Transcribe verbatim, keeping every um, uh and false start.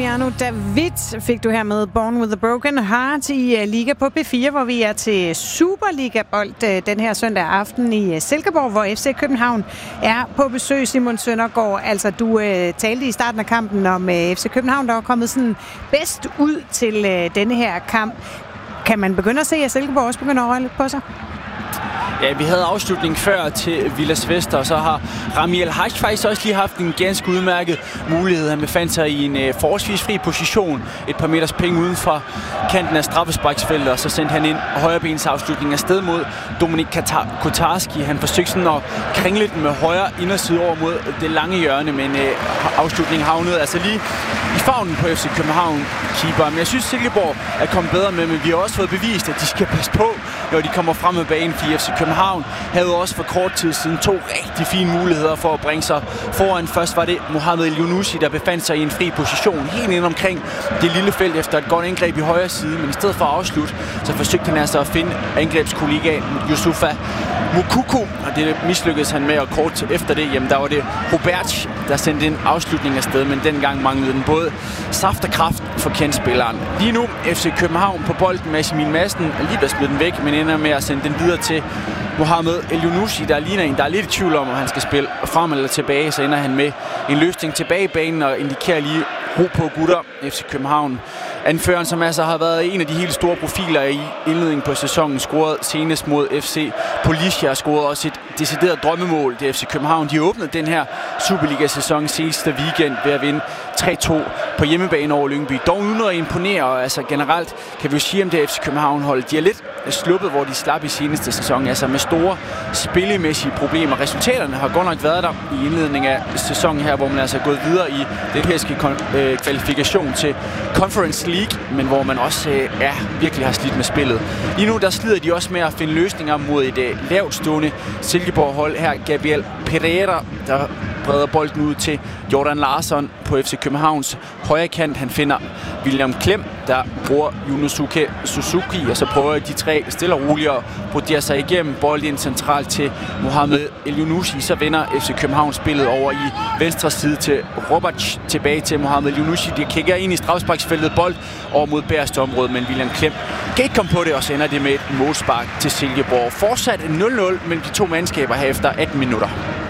Fabiano David fik du her med Born with a Broken Heart i Liga på P fire, hvor vi er til Superliga-bold den her søndag aften i Silkeborg, hvor F C København er på besøg. Simon Søndergaard, altså du øh, talte i starten af kampen om øh, F C København, der var kommet sådan bedst ud til øh, denne her kamp. Kan man begynde at se, at Silkeborg også begynder at røre lidt på sig? Ja, vi havde afslutning før til Villas Vester, og så har Rami El Haj faktisk også lige haft en ganske udmærket mulighed. Han befandt sig i en øh, forholdsvis fri position, et par meters penge uden for kanten af straffesparksfeltet, og så sendte han en højrebens afslutning afsted mod Dominik Kotarski. Han forsøgte sådan at kringle den med højre inderside over mod det lange hjørne, men øh, afslutningen havnede altså lige i favnen på F C København-keeperen. Men jeg synes, Silkeborg er kommet bedre med, men vi har også fået bevist, at de skal passe på, når de kommer frem med banen, fordi F C København havde også for kort tid siden to rigtig fine muligheder for at bringe sig foran. Først var det Mohamed El-Younoussi, der befandt sig i en fri position helt inde omkring det lille felt efter et godt angreb i højre side, men i stedet for at afslutte, så forsøgte han altså at finde angrebskollegaen Youssoufa Moukoko, og det mislykkedes han med, og kort efter det, jamen der var det Robert, der sendte en afslutning afsted, men dengang manglede den både saft og kraft for kendspilleren. Lige nu F C København på bolden med Simon Madsen, er lige ved at smide den væk, men ender med at sende den videre til Mohamed El-Younoussi, der ligner en, der er lidt i tvivl om, om han skal spille frem eller tilbage, så ender han med en løsning tilbage i banen og indikerer lige ro på gutter. F C København anføreren, som altså har været en af de helt store profiler i indledningen på sæsonen, scorede senest mod F C Policia, scorede også et decideret drømmemål. Det er F C København. De åbnede den her Superliga-sæson sidste weekend ved at vinde tre to på hjemmebane over Lyngby. Dog uden at imponere, og altså generelt kan vi jo sige om det F C København-hold. De er lidt sluppet, hvor de slap i seneste sæson, altså med store spillemæssige problemer. Resultaterne har godt nok været der i indledningen af sæsonen her, hvor man altså er gået videre i den europæiske øh, kvalifikation til Conference League, men hvor man også øh, ja, virkelig har slidt med spillet. Lige nu der slider de også med at finde løsninger mod et øh, lavtstående Silkeborg-hold. Her Gabriel Pereira, der breder bolden ud til Jordan Larsson på F C Københavns højre kant. Han finder William Klem, der bruger Yunosuke Suzuki, og så prøver de tre stille og roligt at brodere sig igennem bolden centralt til Mohamed El-Younoussi. Så vender F C København spillet over i venstre side til Robert, tilbage til Mohamed El-Younoussi. De kigger ind i straffesparksfeltet, bold over mod bagerste område, men William Klem kan ikke komme på det, og så ender det med et målspark til Silkeborg. Fortsat nul nul mellem de to mandskaber her efter atten minutter.